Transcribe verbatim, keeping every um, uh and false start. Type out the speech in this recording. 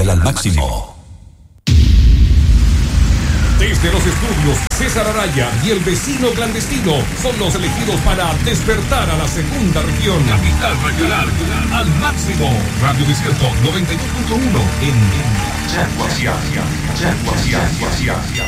Radial al máximo. Desde los estudios, César Araya y el vecino clandestino son los elegidos para despertar a la segunda región. Capital Regional al máximo. Radio Desierto noventa y dos punto uno en Yaguasia. Yaguasia.